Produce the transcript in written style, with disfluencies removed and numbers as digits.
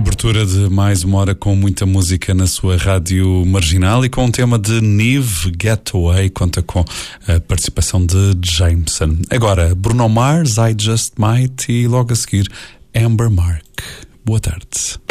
Abertura de mais uma hora com muita música na sua rádio marginal e com o tema de Nive Getaway, conta com a participação de Jameson. Agora, Bruno Mars, I Just Might e logo a seguir Amber Mark. Boa tarde.